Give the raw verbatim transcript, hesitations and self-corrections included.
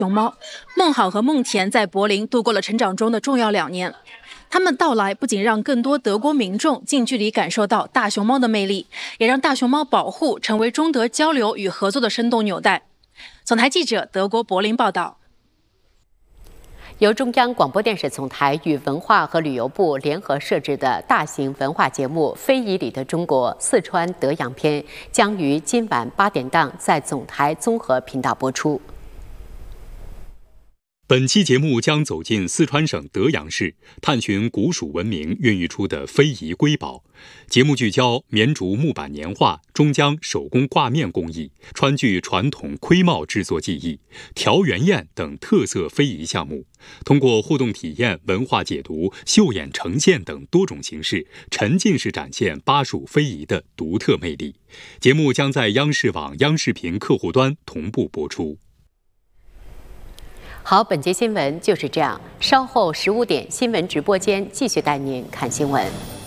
熊猫孟好和孟田在柏林度过了成长中的重要两年。他们到来不仅让更多德国民众近距离感受到大熊猫的魅力，也让大熊猫保护成为中德交流与合作的生动纽带。总台记者德国柏林报道。 由中央广播电视总台与文化和旅游部联合设置的大型文化节目《非遗里的中国·四川德阳篇》将于今晚八点档在总台综合频道播出。 本期节目将走进四川省德阳市，探寻古蜀文明孕育出的非遗瑰宝。节目聚焦绵竹木板年画、中江手工挂面工艺、川剧传统盔帽制作技艺、调圆宴等特色非遗项目，通过互动体验、文化解读、秀演呈现等多种形式，沉浸式展现巴蜀非遗的独特魅力。节目将在央视网、央视频客户端同步播出。 好，本节新闻就是这样。稍后十五点，新闻直播间继续带您看新闻。